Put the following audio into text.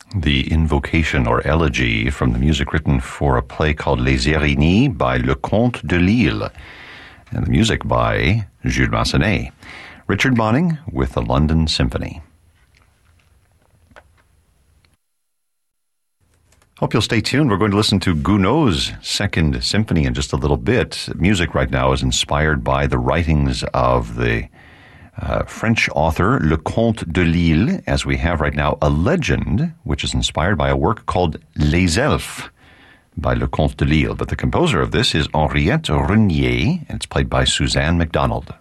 The invocation or elegy from the music written for a play called Les Erinis by Leconte de Lisle, and the music by Jules Massenet. Richard Bonning with the London Symphony. Hope you'll stay tuned. We're going to listen to Gounod's Second Symphony in just a little bit. Music right now is inspired by the writings of the French author Leconte de Lisle, as we have right now a legend which is inspired by a work called Les Elfes by Leconte de Lisle. But the composer of this is Henriette Renier, and it's played by Suzanne MacDonald.